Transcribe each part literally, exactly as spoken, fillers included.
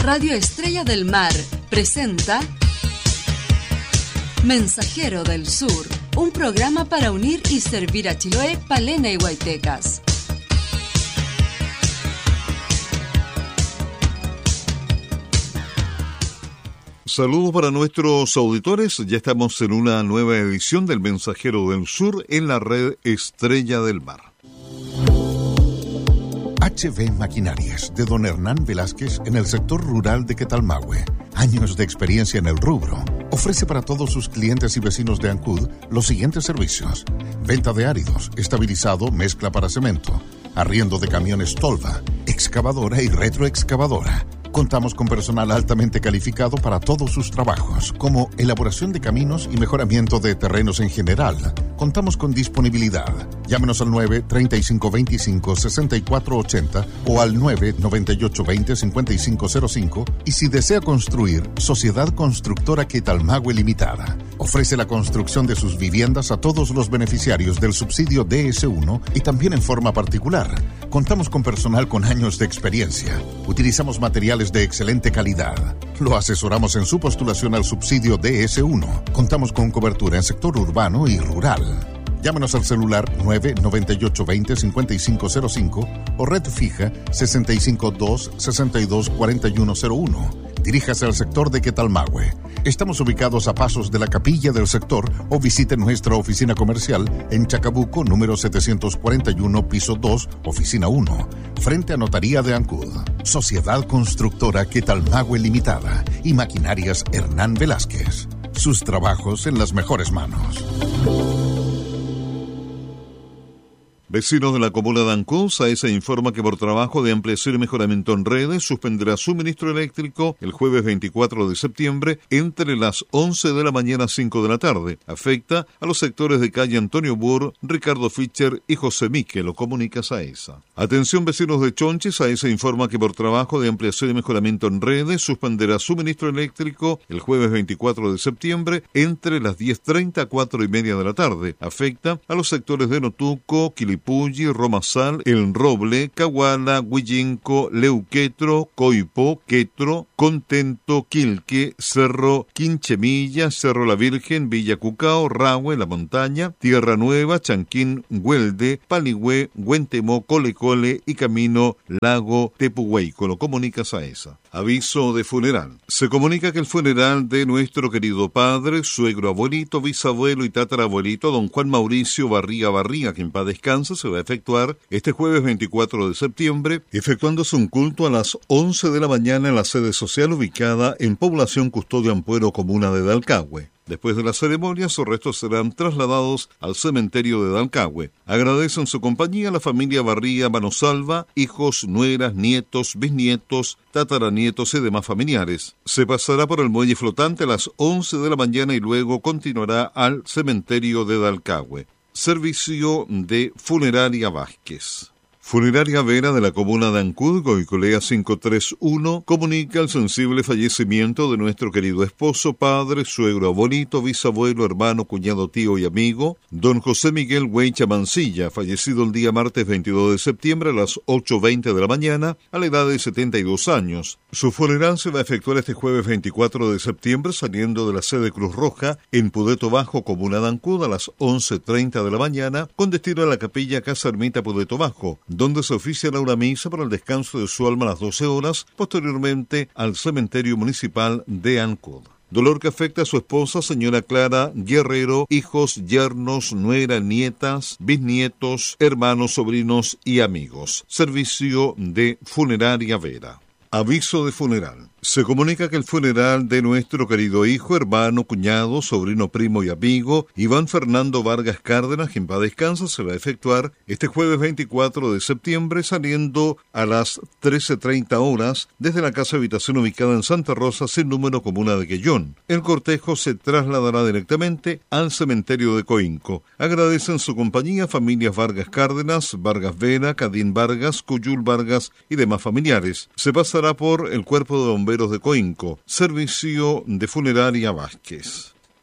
Radio Estrella del Mar presenta Mensajero del Sur, un programa para unir y servir a Chiloé, Palena y Guaytecas. Saludos para nuestros auditores, ya estamos en una nueva edición del Mensajero del Sur en la red Estrella del Mar. H B Maquinarias, de don Hernán Velázquez, en el sector rural de Quetalmahue. Años de experiencia en el rubro. Ofrece para todos sus clientes y vecinos de Ancud los siguientes servicios: venta de áridos, estabilizado, mezcla para cemento, arriendo de camiones Tolva, excavadora y retroexcavadora. Contamos con personal altamente calificado para todos sus trabajos, como elaboración de caminos y mejoramiento de terrenos en general. Contamos con disponibilidad. Llámenos al nueve, treinta y cinco veinticinco, sesenta y cuatro ochenta o al nueve, noventa y ocho veinte, cincuenta y cinco cero cinco. Y si desea construir, Sociedad Constructora Quetalmahue Limitada. Ofrece la construcción de sus viviendas a todos los beneficiarios del subsidio D S uno y también en forma particular. Contamos con personal con años de experiencia. Utilizamos materiales de excelente calidad. Lo asesoramos en su postulación al subsidio D S uno. Contamos con cobertura en sector urbano y rural. Llámenos al celular nueve, noventa y ocho veinte, cincuenta y cinco cero cinco o red fija sesenta y cinco dos, sesenta y dos, cuarenta y uno cero uno. Diríjase al sector de Quetalmahue. Estamos ubicados a pasos de la capilla del sector o visite nuestra oficina comercial en Chacabuco, número setecientos cuarenta y uno, piso dos, oficina uno, frente a Notaría de Ancud. Sociedad Constructora Quetalmahue Limitada y Maquinarias Hernán Velázquez. Sus trabajos en las mejores manos. Vecinos de la comuna de Ancud, SAESA informa que por trabajo de ampliación y mejoramiento en redes suspenderá suministro eléctrico el jueves veinticuatro de septiembre entre las once de la mañana a cinco de la tarde. Afecta a los sectores de calle Antonio Burr, Ricardo Fischer y José Mique, lo comunica SAESA. Atención vecinos de Chonchi, SAESA informa que por trabajo de ampliación y mejoramiento en redes suspenderá suministro eléctrico el jueves veinticuatro de septiembre entre las diez treinta a cuatro y media de la tarde. Afecta a los sectores de Notuco, Quilipú, Puyi, Romasal, El Roble, Cahuala, Huillinco, Leuquetro, Coipo, Quetro, Contento, Quilque, Cerro Quinchemilla, Cerro La Virgen, Villa Cucao, Rahue, La Montaña, Tierra Nueva, Chanquín, Güelde, Paligüe, Huentemó, Colecole y Camino Lago Tepuhueico. Lo comunica SAESA. Aviso de funeral. Se comunica que el funeral de nuestro querido padre, suegro, abuelito, bisabuelo y tatarabuelito, don Juan Mauricio Barriga Barriga, que en paz descanse, se va a efectuar este jueves veinticuatro de septiembre, efectuándose un culto a las once de la mañana en la sede social ubicada en Población Custodio Ampuero, comuna de Dalcahue. Después de la ceremonia, sus restos serán trasladados al cementerio de Dalcahue. Agradecen su compañía a la familia Barriga Manosalva, hijos, nueras, nietos, bisnietos, tataranietos y demás familiares. Se pasará por el muelle flotante a las once de la mañana y luego continuará al cementerio de Dalcahue. Servicio de Funeraria Vázquez. Funeraria Vera de la comuna de Ancud, Goicolea quinientos treinta y uno, comunica el sensible fallecimiento de nuestro querido esposo, padre, suegro, abuelito, bisabuelo, hermano, cuñado, tío y amigo, don José Miguel Huecha Mancilla, fallecido el día martes veintidós de septiembre a las ocho veinte de la mañana, a la edad de setenta y dos años. Su funeral se va a efectuar este jueves veinticuatro de septiembre saliendo de la sede Cruz Roja en Pudeto Bajo, comuna de Ancud, a las once treinta de la mañana, con destino a la capilla Casa Ermita Pudeto Bajo, donde se oficiará una misa para el descanso de su alma a las doce horas, posteriormente al cementerio municipal de Ancud. Dolor que afecta a su esposa, señora Clara Guerrero, hijos, yernos, nuera, nietas, bisnietos, hermanos, sobrinos y amigos. Servicio de Funeraria Vera. Aviso de funeral. Se comunica que el funeral de nuestro querido hijo, hermano, cuñado, sobrino, primo y amigo, Iván Fernando Vargas Cárdenas, que en paz descansa, se va a efectuar este jueves veinticuatro de septiembre, saliendo a las trece treinta horas desde la casa habitación ubicada en Santa Rosa, sin número, comuna de Quellón. El cortejo se trasladará directamente al cementerio de Coinco. Agradecen su compañía familias Vargas Cárdenas, Vargas Vera, Cadín Vargas, Cuyul Vargas y demás familiares. Se pasará por el cuerpo de bomberos de Coinco. Servicio de Funeraria Vázquez.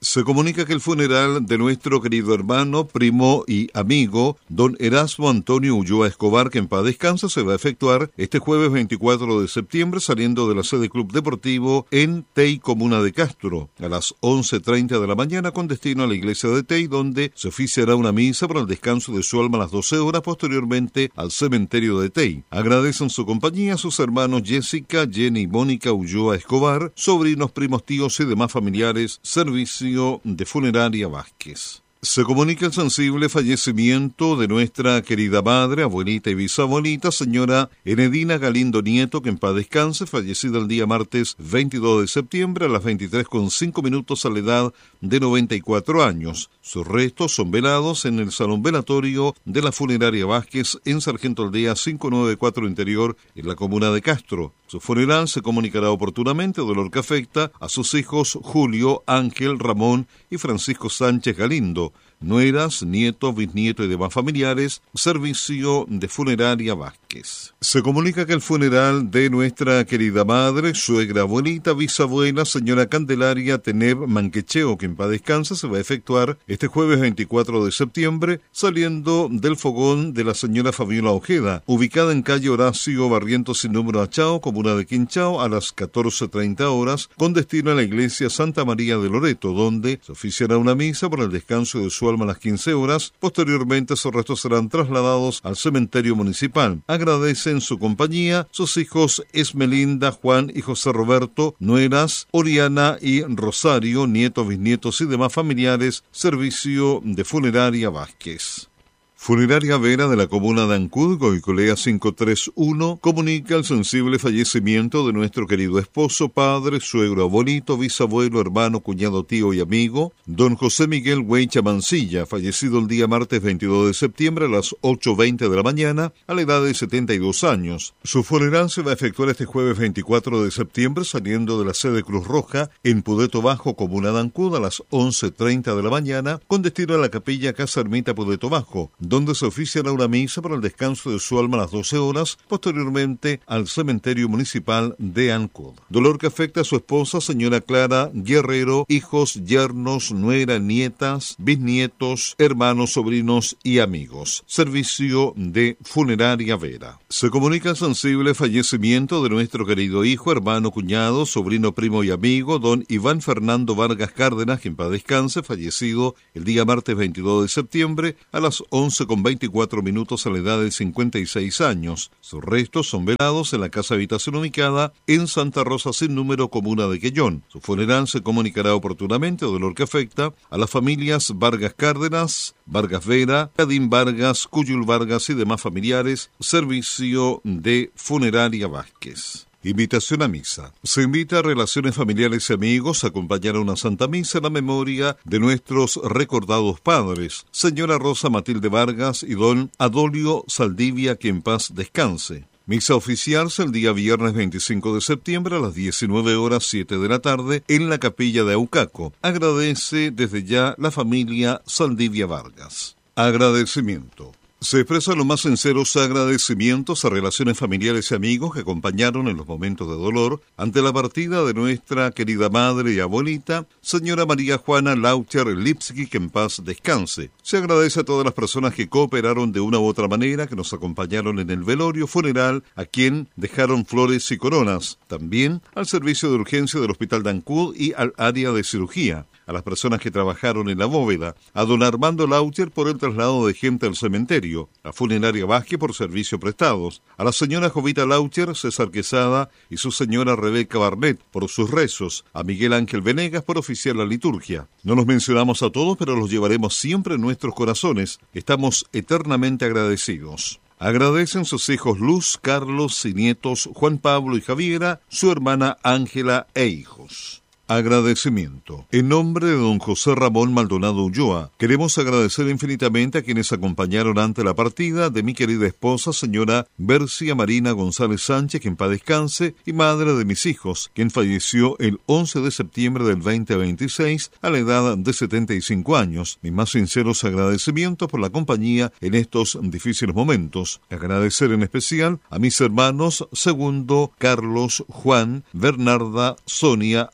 Se comunica que el funeral de nuestro querido hermano, primo y amigo, don Erasmo Antonio Ulloa Escobar, que en paz descansa, se va a efectuar este jueves veinticuatro de septiembre saliendo de la sede Club Deportivo en Tei, comuna de Castro, a las once treinta de la mañana con destino a la iglesia de Tei, donde se oficiará una misa para el descanso de su alma a las doce horas, posteriormente al cementerio de Tei. Agradecen su compañía a sus hermanos Jessica, Jenny y Mónica Ulloa Escobar, sobrinos, primos, tíos y demás familiares, servicio de Funeraria Vázquez. Se comunica el sensible fallecimiento de nuestra querida madre, abuelita y bisabuelita, señora Enedina Galindo Nieto, que en paz descanse, fallecida el día martes veintidós de septiembre a las veintitrés con cinco minutos a la edad de noventa y cuatro años. Sus restos son velados en el salón velatorio de la Funeraria Vázquez en Sargento Aldea quinientos noventa y cuatro Interior, en la comuna de Castro. Su funeral se comunicará oportunamente, dolor que afecta a sus hijos Julio, Ángel, Ramón y Francisco Sánchez Galindo, nueras, nietos, bisnietos y demás familiares, servicio de Funeraria Vázquez. Se comunica que el funeral de nuestra querida madre, suegra, abuelita, bisabuela, señora Candelaria Teneb Manquecheo, que en paz descansa, se va a efectuar este jueves veinticuatro de septiembre, saliendo del fogón de la señora Fabiola Ojeda, ubicada en calle Horacio Barrientos sin número Achao, comuna de Quinchao, a las catorce treinta horas, con destino a la iglesia Santa María de Loreto, donde se oficiará una misa por el descanso de su alma a las quince horas. Posteriormente sus restos serán trasladados al cementerio municipal. Agradecen su compañía sus hijos Esmelinda, Juan y José Roberto, nueras Oriana y Rosario, nietos, bisnietos y demás familiares, servicio de Funeraria Vázquez. Funeraria Vera de la comuna de Ancud, Goicolea quinientos treinta y uno, comunica el sensible fallecimiento de nuestro querido esposo, padre, suegro, abuelito, bisabuelo, hermano, cuñado, tío y amigo, don José Miguel Huecha Mancilla, fallecido el día martes veintidós de septiembre a las ocho veinte de la mañana, a la edad de setenta y dos años. Su funeral se va a efectuar este jueves veinticuatro de septiembre, saliendo de la sede Cruz Roja, en Pudeto Bajo, comuna de Ancud, a las once treinta de la mañana, con destino a la capilla Casa Ermita Pudeto Bajo, donde se oficiará una misa para el descanso de su alma a las doce horas, posteriormente al cementerio municipal de Ancud. Dolor que afecta a su esposa, señora Clara Guerrero, hijos, yernos, nuera, nietas, bisnietos, hermanos, sobrinos y amigos. Servicio de Funeraria Vera. Se comunica el sensible fallecimiento de nuestro querido hijo, hermano, cuñado, sobrino, primo y amigo, don Iván Fernando Vargas Cárdenas, que en paz descanse, fallecido el día martes veintidós de septiembre a las once con veinticuatro minutos a la edad de cincuenta y seis años. Sus restos son velados en la casa habitación ubicada en Santa Rosa sin número, comuna de Quellón. Su funeral se comunicará oportunamente, dolor que afecta a las familias Vargas Cárdenas, Vargas Vera, Cadín Vargas, Cuyul Vargas y demás familiares, servicio de Funeraria Vázquez. Invitación a misa. Se invita a relaciones familiares y amigos a acompañar a una Santa Misa en la memoria de nuestros recordados padres, señora Rosa Matilde Vargas y don Adolio Saldivia, que en paz descanse. Misa oficiarse el día viernes veinticinco de septiembre a las diecinueve horas siete de la tarde en la capilla de Aucaco. Agradece desde ya la familia Saldivia Vargas. Agradecimiento. Se expresan los más sinceros agradecimientos a relaciones familiares y amigos que acompañaron en los momentos de dolor ante la partida de nuestra querida madre y abuelita, señora María Juana Laucher Lipski, que en paz descanse. Se agradece a todas las personas que cooperaron de una u otra manera, que nos acompañaron en el velorio funeral, a quien dejaron flores y coronas. También al servicio de urgencia del Hospital de Ancud y al área de cirugía. A las personas que trabajaron en la bóveda, a don Armando Laucher por el traslado de gente al cementerio, a Funeraria Vázquez por servicios prestados, a la señora Jovita Laucher, César Quesada y su señora Rebeca Barnett por sus rezos, a Miguel Ángel Venegas por oficiar la liturgia. No los mencionamos a todos, pero los llevaremos siempre en nuestros corazones. Estamos eternamente agradecidos. Agradecen sus hijos Luz, Carlos y nietos Juan Pablo y Javiera, su hermana Ángela e hijos. Agradecimiento. En nombre de don José Ramón Maldonado Ulloa, queremos agradecer infinitamente a quienes acompañaron ante la partida de mi querida esposa, señora Bercia Marina González Sánchez, que en paz descanse, y madre de mis hijos, quien falleció el once de septiembre del veinte veintiséis a la edad de setenta y cinco años. Mis más sinceros agradecimientos por la compañía en estos difíciles momentos. Agradecer en especial a mis hermanos Segundo, Carlos, Juan, Bernarda, Sonia, Ángel,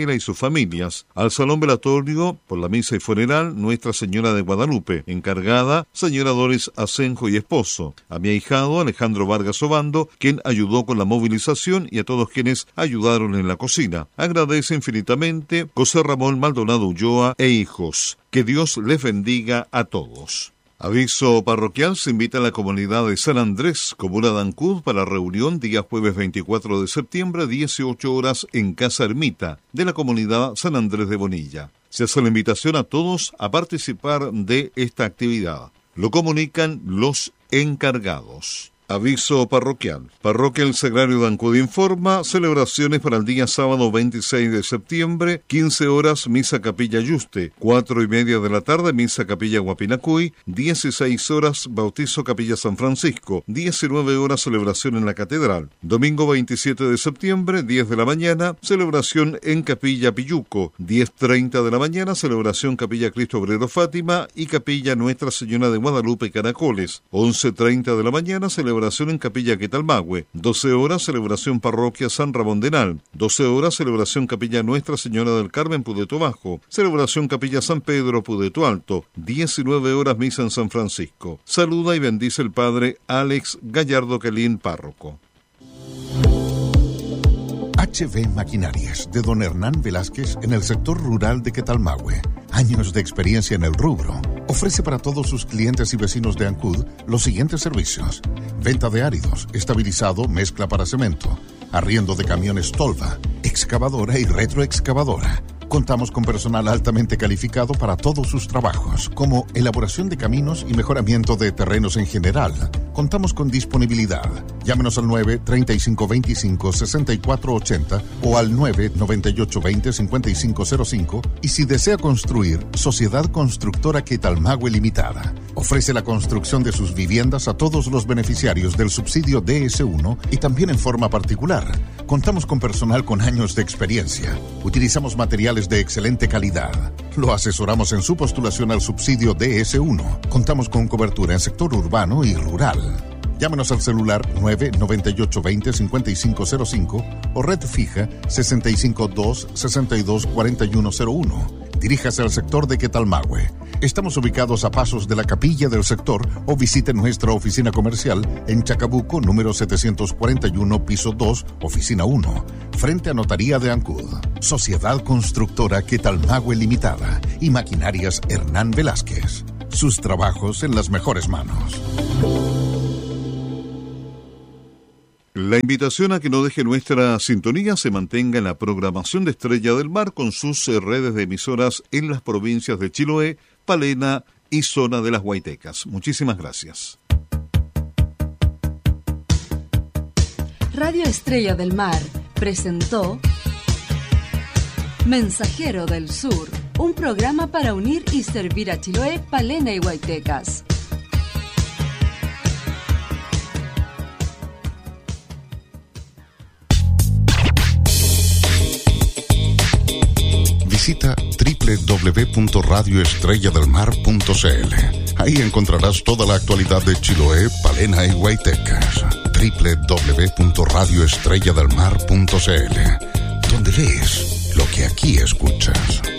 Ángela y sus familias. Al salón velatorio por la misa y funeral Nuestra Señora de Guadalupe, encargada señora Doris Asenjo y esposo. A mi ahijado Alejandro Vargas Obando, quien ayudó con la movilización, y a todos quienes ayudaron en la cocina. Agradece infinitamente José Ramón Maldonado Ulloa e hijos. Que Dios les bendiga a todos. Aviso parroquial: se invita a la comunidad de San Andrés, comuna de Ancud, para reunión día jueves veinticuatro de septiembre, dieciocho horas, en Casa Ermita, de la comunidad San Andrés de Bonilla. Se hace la invitación a todos a participar de esta actividad. Lo comunican los encargados. Aviso parroquial. Parroquia El Sagrario de Ancud informa: celebraciones para el día sábado veintiséis de septiembre, quince horas, misa capilla Yuste, cuatro y media de la tarde, misa capilla Guapinacuy, dieciséis horas, bautizo capilla San Francisco, diecinueve horas, celebración en la catedral. Domingo veintisiete de septiembre, diez de la mañana, celebración en capilla Pilluco, diez treinta de la mañana, celebración capilla Cristo Obrero Fátima y capilla Nuestra Señora de Guadalupe Caracoles, once treinta de la mañana, celebración Celebración en Capilla Quetalmahue, doce horas, celebración Parroquia San Rabondenal, doce horas, celebración Capilla Nuestra Señora del Carmen, Pudeto Bajo, celebración Capilla San Pedro, Pudeto Alto, diecinueve horas, misa en San Francisco. Saluda y bendice el padre Alex Gallardo Quelín, párroco. H B Maquinarias, de don Hernán Velázquez, en el sector rural de Quetalmahue. Años de experiencia en el rubro. Ofrece para todos sus clientes y vecinos de Ancud los siguientes servicios: venta de áridos, estabilizado, mezcla para cemento, arriendo de camiones Tolva, excavadora y retroexcavadora. Contamos con personal altamente calificado para todos sus trabajos, como elaboración de caminos y mejoramiento de terrenos en general. Contamos con disponibilidad. Llámenos al nueve, treinta y cinco veinticinco, sesenta y cuatro ochenta o al nueve, noventa y ocho veinte, cincuenta y cinco cero cinco, y si desea construir, Sociedad Constructora Quetalmahue Limitada. Ofrece la construcción de sus viviendas a todos los beneficiarios del subsidio D S uno y también en forma particular. Contamos con personal con años de experiencia. Utilizamos materiales de excelente calidad. Lo asesoramos en su postulación al subsidio D S uno. Contamos con cobertura en sector urbano y rural. Llámenos al celular nueve, noventa y ocho veinte, cincuenta y cinco cero cinco o red fija sesenta y cinco dos, sesenta y dos, cuarenta y uno cero uno. Diríjase al sector de Quetalmahue. Estamos ubicados a pasos de la capilla del sector o visite nuestra oficina comercial en Chacabuco, número setecientos cuarenta y uno, piso dos, oficina uno, frente a Notaría de Ancud. Sociedad Constructora Quetalmahue Limitada y Maquinarias Hernán Velázquez. Sus trabajos en las mejores manos. La invitación a que no deje nuestra sintonía se mantenga en la programación de Estrella del Mar con sus redes de emisoras en las provincias de Chiloé, Palena y zona de las Huaytecas. Muchísimas gracias. Radio Estrella del Mar presentó Mensajero del Sur, un programa para unir y servir a Chiloé, Palena y Huaytecas. Visita doble u doble u doble u punto radio estrella del mar punto c l. Ahí encontrarás toda la actualidad de Chiloé, Palena y Huaytecas. doble u doble u doble u punto radio estrella del mar punto c l, donde lees lo que aquí escuchas.